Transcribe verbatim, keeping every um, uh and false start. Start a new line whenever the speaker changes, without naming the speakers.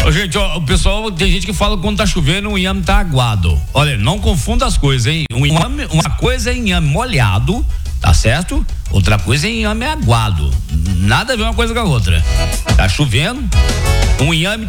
Ô, gente, ó, o pessoal, tem gente que fala que quando tá chovendo o inhame tá aguado. Olha, não confunda as coisas, hein? Um inhame, uma coisa é inhame molhado, tá certo? Outra coisa é inhame aguado. Nada a ver uma coisa com a outra. Tá chovendo, um inhame